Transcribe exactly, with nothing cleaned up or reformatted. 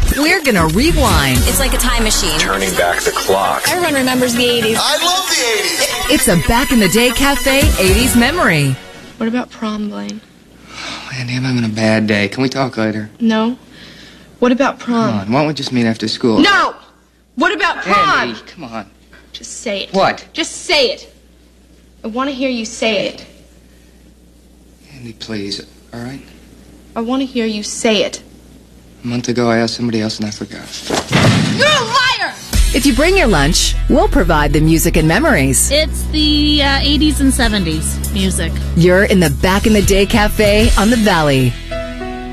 We're gonna rewind. It's like a time machine. Turning back the clock. Everyone remembers the eighties. I love the eighties. It's a Back in the Day Cafe eighties memory. What about prom, Blaine? Oh, Andy, I'm having a bad day. Can we talk later? No. What about prom? Come on, why don't we just meet after school? No! What about prom? Andy, come on. Just say it. What? Just say it. I want to hear you say it. Andy, please, all right? I want to hear you say it. A month ago, I asked somebody else and I forgot. You're a liar! If you bring your lunch, we'll provide the music and memories. It's the uh, eighties and seventies music. You're in the Back in the Day Cafe on the Valley.